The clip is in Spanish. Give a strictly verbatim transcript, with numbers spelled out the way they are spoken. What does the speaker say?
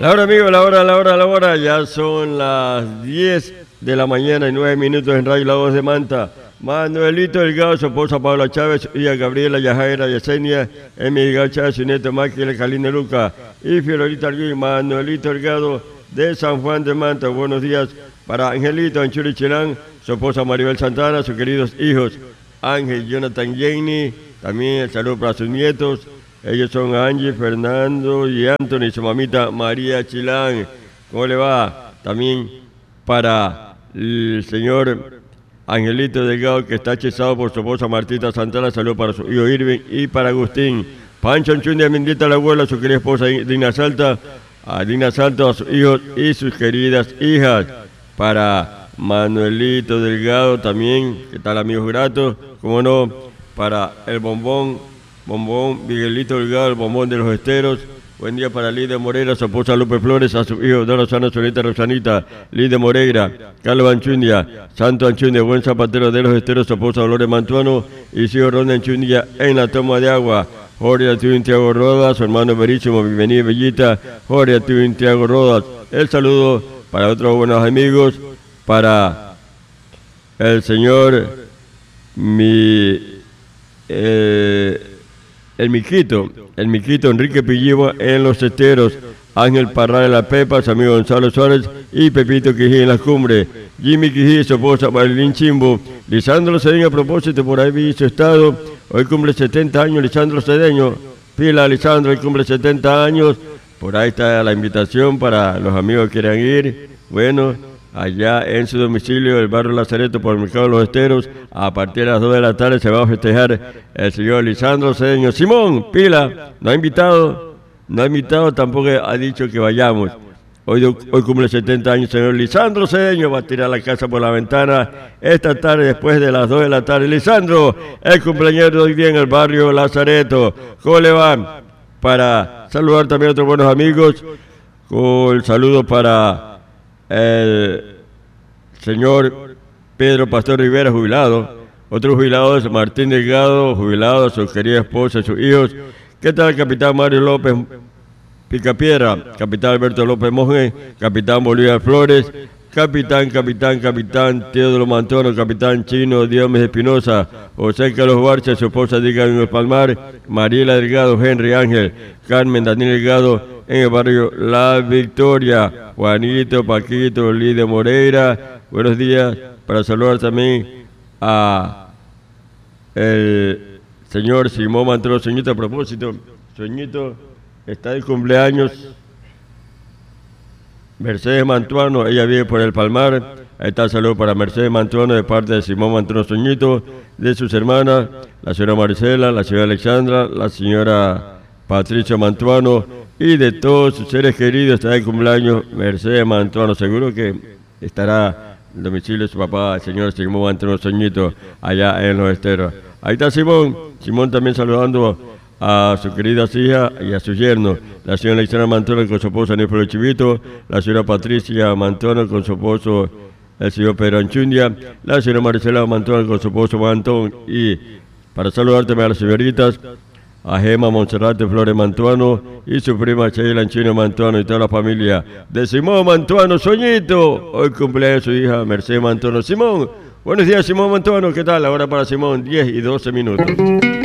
La hora, amigo, la hora, la hora, la hora. Ya son las diez de la mañana y nueve minutos en Radio La Voz de Manta. Manuelito Delgado, su esposa Paula Chávez, y a Gabriela Yajaira Yesenia, Emi Delgado Chávez, su nieto Máquila Calina Luca, y Fiorita Arguí, Manuelito Delgado de San Juan de Manta. Buenos días para Angelito Anchuri Chilán, su esposa Maribel Santana, sus queridos hijos Ángel, Jonathan, Jenny, también el saludo para sus nietos. Ellos son Angie, Fernando y Anthony, su mamita María Chilán. ¿Cómo le va? También para el señor Angelito Delgado, que está hechizado por su esposa Martita Santana. Saludos para su hijo Irving y para Agustín. Pancho Anchundia Mendita, la abuela, su querida esposa Dina Salta, a Dina Salta, a sus hijos y sus queridas hijas. Para Manuelito Delgado también, que tal amigos gratos, como no, para el bombón. Bombón, Miguelito Delgado, el bombón de los esteros. Buen día para Lidia Moreira, su esposa Lupe Flores, a su hijo de Rosana Solita Rosanita, Lidia Moreira, Carlos Anchundia, Santo Anchundia, buen zapatero de los esteros, su esposa Dolores Mantuano y su hijo Ronda Anchundia en la toma de agua. Jorge Atiuín Tiago Rodas, su hermano Verísimo, bienvenida Bellita, Jorge Atiuín Tiago Rodas. El saludo para otros buenos amigos, para el señor mi... Eh, El Miquito, el Miquito Enrique Pillivo en los esteros, Ángel Parra de la Pepa, su amigo Gonzalo Suárez y Pepito Quijí en la cumbre, Jimmy Quijí, su esposa Marilyn Chimbo, Lisandro Cedeño, a propósito, por ahí vi su estado, hoy cumple setenta años Lisandro Cedeño, pila Lisandro, hoy cumple setenta años, por ahí está la invitación para los amigos que quieran ir, bueno, allá en su domicilio, el barrio Lazareto, por el mercado de los esteros, a partir de las dos de la tarde se va a festejar el señor Lisandro Cedeño. Simón, pila, no ha invitado, no ha invitado, tampoco ha dicho que vayamos. Hoy, hoy cumple setenta años el señor Lisandro Cedeño, va a tirar la casa por la ventana esta tarde después de las dos de la tarde. Lisandro, el cumpleaños de hoy día en el barrio Lazareto. ¿Cómo le va? Para saludar también a otros buenos amigos, con el saludo para el señor Pedro Pastor Rivera, jubilado. Otros jubilados, Martín Delgado, jubilado, su querida esposa, sus hijos. ¿Qué tal, capitán Mario López Picapiedra? Capitán Alberto López Monge, capitán Bolívar Flores, capitán, capitán, capitán Teodoro Mantono, capitán Chino Diomedes Espinosa, José Carlos Barcha, su esposa Díaz Palmar, Mariela Delgado, Henry Ángel, Carmen Daniel Delgado, en el barrio La Victoria, Juanito, Paquito, Lidia Moreira. Buenos días, para saludar también a el señor Simón Mantró, Soñito, a propósito, Soñito está de cumpleaños, Mercedes Mantuano, ella vive por el Palmar. Ahí está el saludo para Mercedes Mantuano de parte de Simón Mantuano Soñito, de sus hermanas, la señora Marcela, la señora Alexandra, la señora Patricia Mantuano y de todos sus seres queridos. Está de cumpleaños Mercedes Mantuano, seguro que estará en el domicilio de su papá, el señor Simón Mantuano Soñito, allá en los esteros. Ahí está Simón, Simón también saludando a su querida hija y a su yerno, la señora Alexandra Mantuano con su esposo Aníbal Chivito, la señora Patricia Mantuano con su esposo el señor Pedro Anchundia, la señora Marcela Mantuano con su esposo Antón, y para saludar también a las señoritas, a Gema Monserrate Flores Mantuano y su prima Sheila Anchino Mantuano y toda la familia de Simón Mantuano Soñito. Hoy cumpleaños su hija Mercedes Mantuano. Simón, buenos días Simón Mantuano, ¿qué tal? Ahora para Simón, diez y doce minutos.